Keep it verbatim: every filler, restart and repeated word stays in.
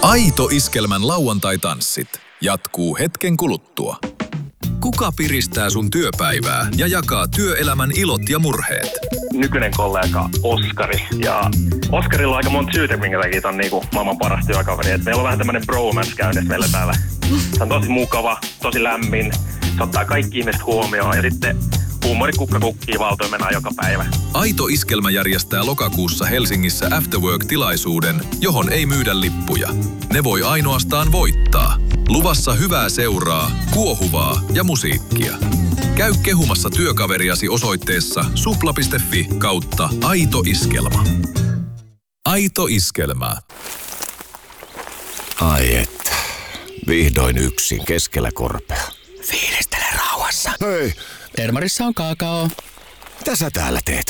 Aito Iskelmän lauantai-tanssit jatkuu hetken kuluttua. Kuka piristää sun työpäivää ja jakaa työelämän ilot ja murheet? Nykyinen kollega Oskari. Ja Oskarilla on aika monta syytä, minkä takia on niinku maailman paras työkaveri. Et meillä on vähän tämmönen bromance käynnissä meillä täällä. Se on tosi mukava, tosi lämmin. Se ottaa kaikki ihmiset huomioon ja sitten huumorikukka kukkii valtoimenaan joka päivä. Aito Iskelmä järjestää lokakuussa Helsingissä Afterwork-tilaisuuden, johon ei myydä lippuja. Ne voi ainoastaan voittaa. Luvassa hyvää seuraa, kuohuvaa ja musiikkia. Käy kehumassa työkaveriasi osoitteessa supla piste fi kautta Aito Iskelma. Aito Iskelmä. Ai että, vihdoin yksin keskellä korpea. Fiilistele rauhassa. Hei, Termarissa on kakao. mitä sä täällä teet?